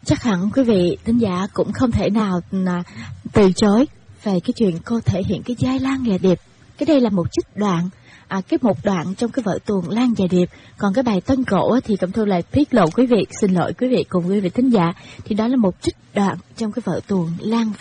Chắc hẳn quý vị thính giả cũng không thể nào từ chối về cái chuyện cô thể hiện cái giai Lan Dạ Điệp. Cái đây là một trích đoạn, cái một đoạn trong cái vở tuồng Lan Dạ Điệp. Còn cái bài Tân Cổ thì Cẩm Thu lại tiết lộ quý vị, xin lỗi quý vị cùng quý vị thính giả, thì đó là một trích đoạn trong cái vở tuồng Lan